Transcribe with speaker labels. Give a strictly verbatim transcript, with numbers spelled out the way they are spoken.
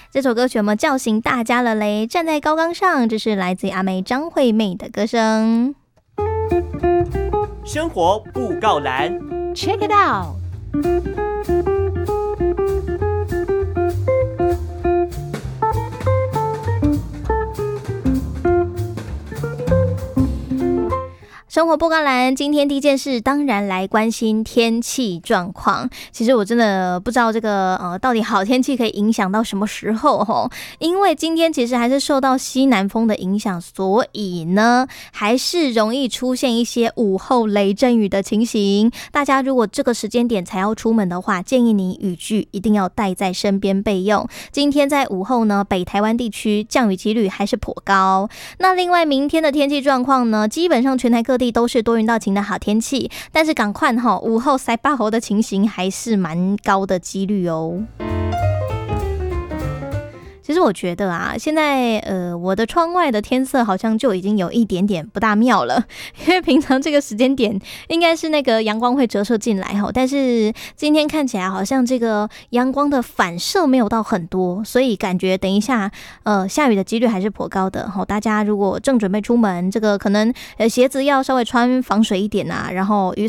Speaker 1: 这首歌曲我们叫醒大家了嘞，站在高岗上，这是来自阿妹张惠妹的歌声。
Speaker 2: 生活布告栏
Speaker 3: ，Check it out。
Speaker 1: 生活布告栏，今天第一件事当然来关心天气状况。其实我真的不知道这个呃，到底好天气可以影响到什么时候吼？因为今天其实还是受到西南风的影响，所以呢，还是容易出现一些午后雷阵雨的情形。大家如果这个时间点才要出门的话，建议你雨具一定要带在身边备用。今天在午后呢，北台湾地区降雨几率还是颇高。那另外明天的天气状况呢，基本上全台各地都是多云到晴的好天气，但是赶快哈，午后塞巴猴的情形还是蛮高的几率哦。其实我觉得啊，现在呃，我的窗外的天色好像就已经有一点点不大妙了，因为平常这个时间点应该是那个阳光会折射进来哈，但是今天看起来好像这个阳光的反射没有到很多，所以感觉等一下呃下雨的几率还是颇高的哈。大家如果正准备出门，这个可能呃鞋子要稍微穿防水一点啊，然后雨